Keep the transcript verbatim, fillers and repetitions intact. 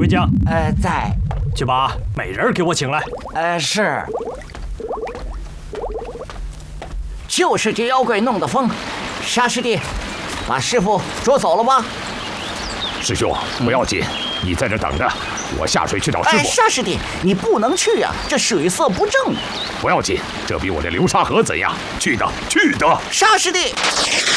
龟将， 呃，在。 去把美人给我请来。 呃，是。就是这妖怪弄的疯。沙师弟，把师傅捉走了吧。 师兄，不要紧，你在这等着，我下水去找师傅。 哎，沙师弟，你不能去呀、啊，这水色不正。 不要紧，这比我这流沙河怎样？去的，去的。 沙师弟。